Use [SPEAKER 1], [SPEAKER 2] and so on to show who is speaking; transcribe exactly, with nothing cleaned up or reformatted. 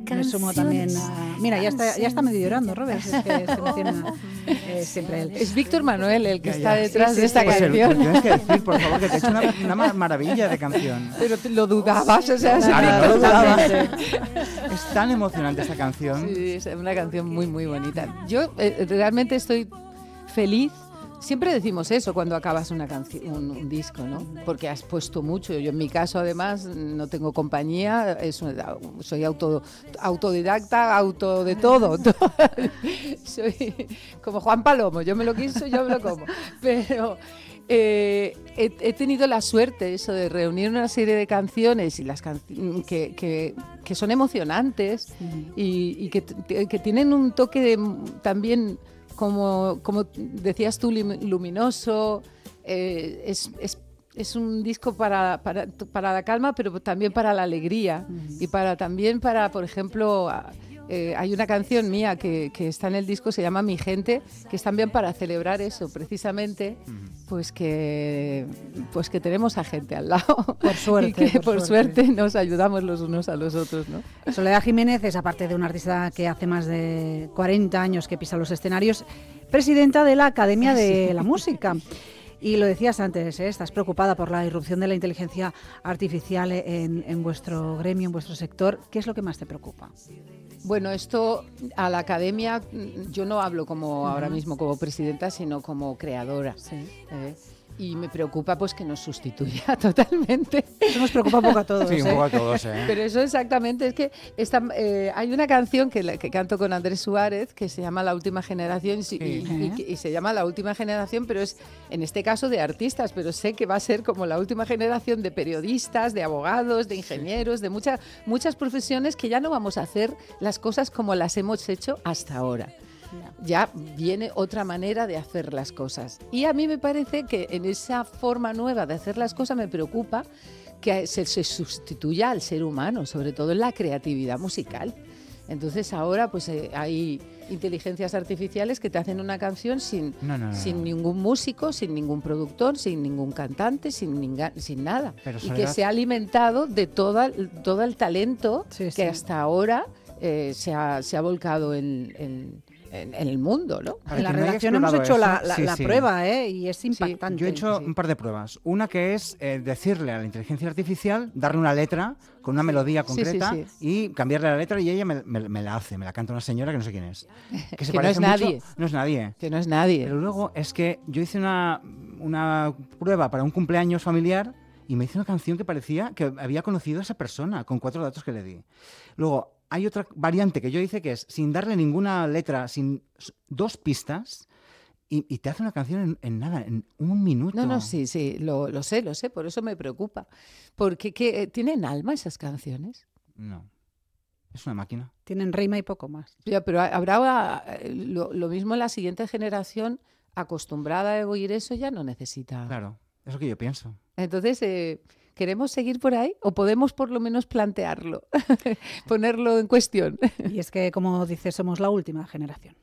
[SPEAKER 1] me sumo también a... Mira, ya está, ya está medio llorando, Robert, es que se emociona eh, siempre él.
[SPEAKER 2] Es Víctor Manuel el que
[SPEAKER 3] Ya,
[SPEAKER 2] está
[SPEAKER 3] ya.
[SPEAKER 2] detrás
[SPEAKER 1] Sí, sí,
[SPEAKER 2] de esta
[SPEAKER 1] sí.
[SPEAKER 3] Pues el-
[SPEAKER 2] canción.
[SPEAKER 3] pues tienes que decir, por favor, que te he hecho una, una ma- maravilla de canción.
[SPEAKER 2] Pero te lo dudabas, o sea,
[SPEAKER 3] Ah,
[SPEAKER 2] sí,
[SPEAKER 3] no lo dudaba.
[SPEAKER 2] totalmente.
[SPEAKER 3] Es tan emocionante esta canción.
[SPEAKER 2] Sí, es una canción muy, muy bonita. Yo eh, realmente estoy feliz. Siempre decimos eso cuando acabas una canción, un, un disco, ¿no? Porque has puesto mucho. Yo en mi caso, además, no tengo compañía, es una- soy auto, autodidacta, auto de todo. Soy como Juan Palomo, yo me lo quiso, yo me lo como. Pero eh, he, he tenido la suerte eso de reunir una serie de canciones y las canci- que, que, que son emocionantes y, y que, t- que tienen un toque de, también, como, como decías tú, lim- luminoso. Eh, es, es, es un disco para, para, para la calma, pero también para la alegría. Uh-huh. Y para también para, por ejemplo, eh, hay una canción mía que, que está en el disco, se llama Mi Gente, que es también para celebrar eso, precisamente, uh-huh. pues, que, pues que tenemos a gente al lado.
[SPEAKER 1] Por suerte.
[SPEAKER 2] Y que
[SPEAKER 1] por,
[SPEAKER 2] por suerte. suerte nos ayudamos los unos a los otros, ¿no?
[SPEAKER 1] Soledad Jiménez es, aparte de una artista que hace más de cuarenta años que pisa los escenarios, presidenta de la Academia de sí. la Música. Y lo decías antes, ¿eh? Estás preocupada por la irrupción de la inteligencia artificial en, en vuestro gremio, en vuestro sector. ¿Qué es lo que más te preocupa?
[SPEAKER 2] Bueno, esto a la academia, yo no hablo como uh-huh. ahora mismo como presidenta, sino como creadora.
[SPEAKER 1] Sí.
[SPEAKER 2] ¿eh? Y me preocupa pues que nos sustituya totalmente.
[SPEAKER 1] Eso nos preocupa un poco a todos.
[SPEAKER 3] Sí, un
[SPEAKER 1] ¿eh?
[SPEAKER 3] poco a todos, ¿eh?
[SPEAKER 2] Pero eso exactamente, es que esta, eh, hay una canción que, la, que canto con Andrés Suárez que se llama La Última Generación y, sí. y, y, y se llama La Última Generación, pero es en este caso de artistas, pero sé que va a ser como la última generación de periodistas, de abogados, de ingenieros, de muchas muchas profesiones que ya no vamos a hacer las cosas como las hemos hecho hasta ahora. Ya viene otra manera de hacer las cosas. Y a mí me parece que en esa forma nueva de hacer las cosas me preocupa que se, se sustituya al ser humano, sobre todo en la creatividad musical. Entonces ahora pues eh, hay inteligencias artificiales que te hacen una canción sin,
[SPEAKER 3] no, no, no,
[SPEAKER 2] sin
[SPEAKER 3] no.
[SPEAKER 2] ningún músico, sin ningún productor, sin ningún cantante, sin, ninga, sin nada.
[SPEAKER 3] Pero,
[SPEAKER 2] y que se ha alimentado de toda, todo el talento sí, que sí. hasta ahora eh, se, ha, se ha volcado en... en En, en el mundo, ¿no?
[SPEAKER 1] En la redacción hemos hecho la, la, sí, la sí. prueba, ¿eh? Y es impactante.
[SPEAKER 3] Sí, yo he hecho
[SPEAKER 2] sí.
[SPEAKER 3] un par de pruebas. Una que es eh, decirle a la inteligencia artificial, darle una letra con una melodía concreta
[SPEAKER 2] sí, sí, sí.
[SPEAKER 3] y cambiarle la letra y ella me, me, me la hace, me la canta una señora que no sé quién es.
[SPEAKER 2] Que,
[SPEAKER 3] se
[SPEAKER 2] que
[SPEAKER 3] parece
[SPEAKER 2] no es
[SPEAKER 3] mucho,
[SPEAKER 2] nadie.
[SPEAKER 3] No es nadie.
[SPEAKER 2] Que no es nadie.
[SPEAKER 3] Pero luego es que yo hice una, una prueba para un cumpleaños familiar y me hizo una canción que parecía que había conocido a esa persona con cuatro datos que le di. Luego, hay otra variante que yo hice que es sin darle ninguna letra, sin dos pistas, y, y te hace una canción en, en nada, en un minuto.
[SPEAKER 2] No, no, sí, sí, lo, lo sé, lo sé, por eso me preocupa. Porque ¿qué, ¿tienen alma esas canciones?
[SPEAKER 3] No, es una máquina.
[SPEAKER 1] Tienen rima y poco más.
[SPEAKER 2] Ya, pero habrá lo, lo mismo en la siguiente generación, acostumbrada a oír eso, ya no necesita.
[SPEAKER 3] Claro, es lo que yo pienso.
[SPEAKER 2] Entonces... Eh, ¿queremos seguir por ahí o podemos por lo menos plantearlo, ponerlo en cuestión?
[SPEAKER 1] Y es que, como dices, somos la última generación.